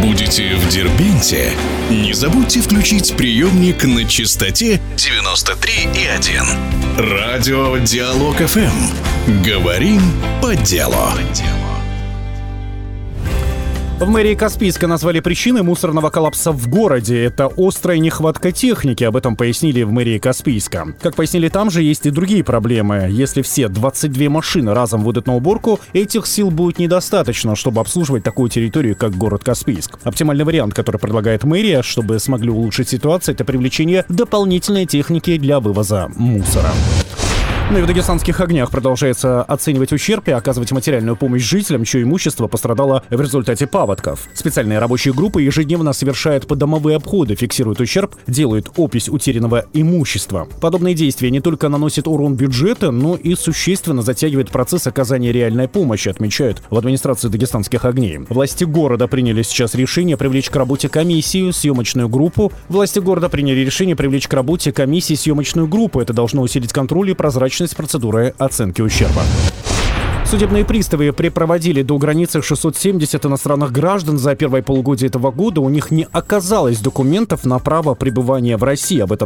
Будете в Дербенте? Не забудьте включить приемник на частоте 93,1. Радио Диалог ФМ. Говорим по делу. В мэрии Каспийска назвали причиной мусорного коллапса в городе. Это острая нехватка техники, об этом пояснили в мэрии Каспийска. Как пояснили там же, есть и другие проблемы. Если все 22 машины разом выйдут на уборку, этих сил будет недостаточно, чтобы обслуживать такую территорию, как город Каспийск. Оптимальный вариант, который предлагает мэрия, чтобы смогли улучшить ситуацию, это привлечение дополнительной техники для вывоза мусора. Ну и в дагестанских огнях продолжается оценивать ущерб и оказывать материальную помощь жителям, чье имущество пострадало в результате паводков. Специальные рабочие группы ежедневно совершают подомовые обходы, фиксируют ущерб, делают опись утерянного имущества. Подобные действия не только наносят урон бюджету, но и существенно затягивают процесс оказания реальной помощи, отмечают в администрации дагестанских огней. Власти города приняли сейчас решение привлечь к работе комиссию, съемочную группу. Это должно усилить контроль и прозрачность процедуры оценки ущерба. Судебные приставы припроводили до границы 670 иностранных граждан за первое полугодие этого года. У них не оказалось документов на право пребывания в России. Об этом